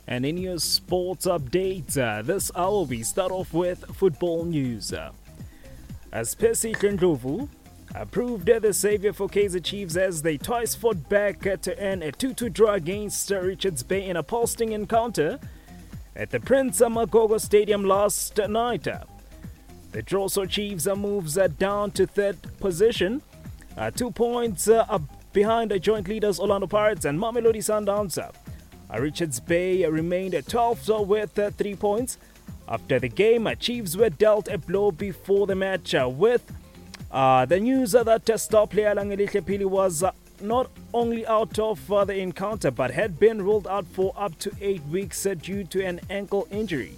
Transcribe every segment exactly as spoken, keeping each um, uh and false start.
And in your sports update, uh, this hour we start off with football news. Uh, as Percy Ndlovu approved uh, the saviour for Kaizer Chiefs as they twice fought back uh, to earn a two two draw against uh, Richards Bay in a pulsing encounter at the Prince Magogo Stadium last night. Uh, the draw saw Chiefs uh, moves uh, down to third position, uh, two points uh, up behind the joint leaders Orlando Pirates and Mamelodi Sundowns. Uh, Richards Bay remained at twelfth with uh, three points. After the game, uh, Chiefs were dealt a blow before the match uh, with uh, the news uh, that uh, star player Langelihle Phili was uh, not only out of uh, the encounter but had been ruled out for up to eight weeks uh, due to an ankle injury.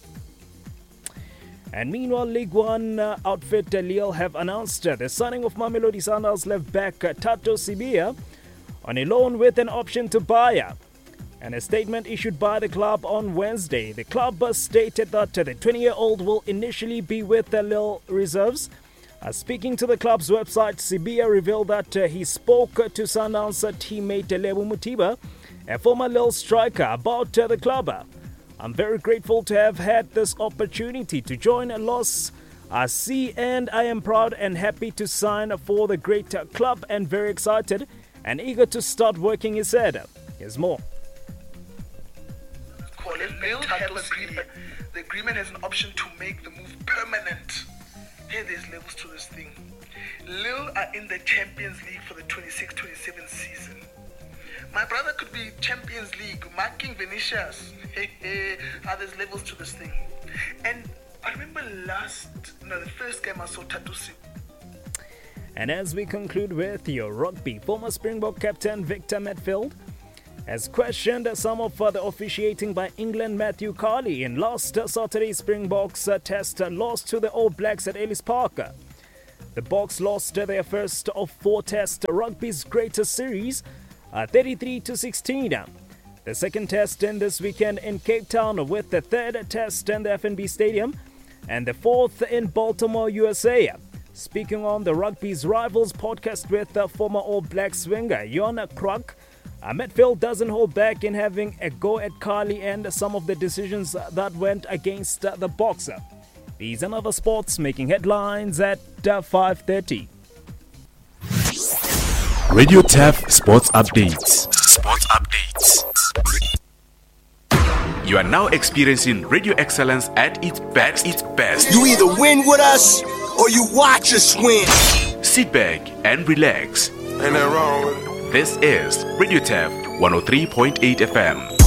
And meanwhile, League One uh, outfit uh, Lille have announced uh, the signing of Mamelodi Sundowns left back uh, Tato Sibia on a loan with an option to buy. Uh, And a statement issued by the club on Wednesday, the club stated that the twenty-year-old will initially be with the Lille reserves. Uh, speaking to the club's website, Sibia revealed that uh, he spoke to Sundowns teammate Lebo Mutiba, a former Lille striker, about uh, the club. I'm very grateful to have had this opportunity to join Los uh, C, and I am proud and happy to sign for the great uh, club and very excited and eager to start working, he said. Here's more. Lille have agreement. The agreement has an option to make the move permanent. Here, there's levels to this thing. Lille are in the Champions League for the twenty-six twenty-seven season. My brother could be Champions League, marking Vinicius. Hey, hey, ah, there's levels to this thing. And I remember last, no, the first game I saw Tatusi. And as we conclude with your rugby, former Springbok captain Victor Matfield has questioned some of the officiating by England Matthew Carley in last Saturday's Springboks test loss to the All Blacks at Ellis Park. The Boks lost their first of four test rugby's greatest series, thirty-three to sixteen. The second test in this weekend in Cape Town, with the third test in the F N B Stadium and the fourth in Baltimore, U S A. Speaking on the Rugby's Rivals podcast with former All Blacks winger Jon Kruk, Uh, Matfield doesn't hold back in having a go at Carley and some of the decisions that went against uh, the boxer. These and other sports making headlines at uh, five thirty. Radio T A F Sports Updates. Sports Updates. You are now experiencing radio excellence at its best. Its best. You either win with us or you watch us win. Sit back and relax. Ain't that wrong with it? This is Radio T A F one oh three point eight F M.